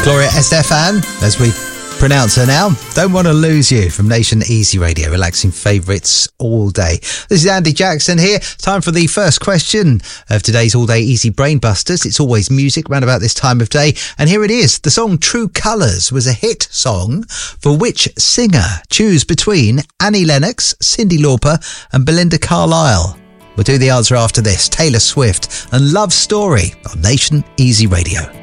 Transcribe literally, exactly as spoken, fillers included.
Gloria Estefan, as we pronounce her now. Don't Want to Lose You from Nation Easy Radio, relaxing favourites all day. This is Andy Jackson here. Time for the first question of today's All Day Easy Brain Busters. It's always music round about this time of day. And here it is. The song True Colours was a hit song for which singer? Choose between Annie Lennox, Cyndi Lauper and Belinda Carlisle. We'll do the answer after this. Taylor Swift and Love Story on Nation Easy Radio.